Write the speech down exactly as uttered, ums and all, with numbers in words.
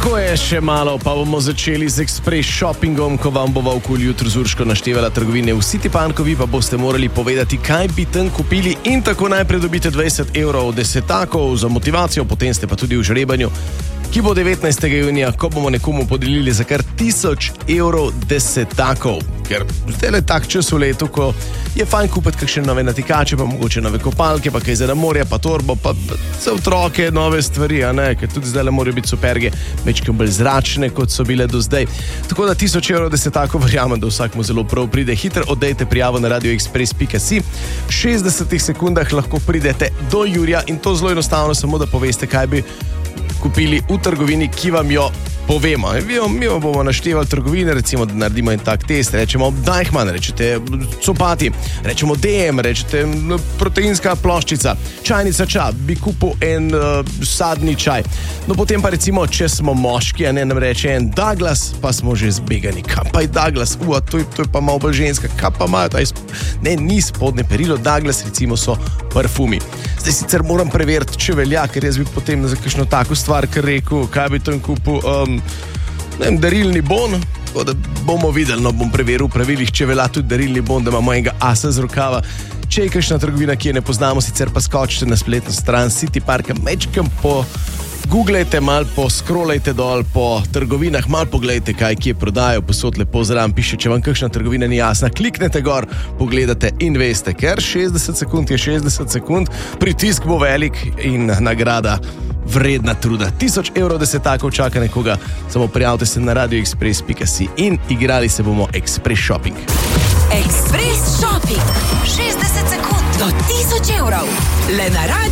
Tako je, še malo, pa bomo začeli z Express shoppingom, ko vam bova okoli jutro z Urško naštevala trgovine v Citypankovi, pa boste morali povedati, kaj bi tam kupili in tako najprej dobite dvajset evrov desetakov za motivacijo, potem ste pa tudi v žrebanju, ki bo devetnajstega junija, ko bomo nekomu podelili za kar tisoč evrov desetakov. Ker zdaj je tak čas v letu, ko je fajn kupiti kakšne nove natikače, pa mogoče nove kopalke, pa kaj za na morje, pa torbo, pa za otroke nove stvari, a ne, ker tudi zdaj le morajo biti superge večkrat bolj zračne, kot so bile do zdaj. Tako da tisoč evrov desetakov verjamem, da vsakmu zelo prav pride. Hitro oddajte prijavo na radio express pika si. V šestdesetih sekundah lahko pridete do Jurija in to zelo enostavno, samo da poveste, kaj bi kupili v trgovini, ki vam jo povemo. Mi vam bomo naštevali trgovine, recimo, da naredimo en tak test, rečemo Deichmann, rečete copati, rečemo D M, rečete proteinska ploščica, čajnica ča, bi kupil en uh, sadni čaj. No potem pa recimo, če smo moški, a ne nam reče en Douglas, pa smo že zbegani. Kaj pa je Douglas? Ua, to je, to je pa malo bolj ženska. Kaj pa imajo? Sp... Ne, ni spodne perilo, Douglas recimo so parfumi. Zdaj sicer moram preveriti, če velja, ker jaz bi potem za kakšno tako stvar, kar rekel, kaj bi tam kupil, um, ne vem, darilni bon, tako da bomo videli, no bom preveril v pravilih, če velja tudi darilni bon, da imamo enega asa z rokava. Če je kakšna trgovina, ki je ne poznamo, sicer pa skočite na spletno stran Cityparka, mečkam po googlejte, malo poskrolajte dol po trgovinah, malo pogledajte, kaj kje prodajo, posod lepo zraven piše, če vam kakšna trgovina ni jasna, kliknete gor, pogledate in veste, ker šestdeset sekund je šestdeset sekund, pritisk bo velik in nagrada vredna truda. Tisoč evrov desetakov čaka nekoga, samo prijavite se na radio express pika si in igrali se bomo Express Shopping. Express Shopping. šestdeset sekund do tisoč evrov. Le na radio